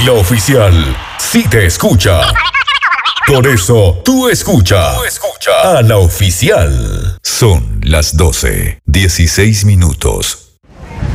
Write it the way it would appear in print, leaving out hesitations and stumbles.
La Oficial sí te escucha. Por eso, tú escucha a La Oficial. Son las 12:16.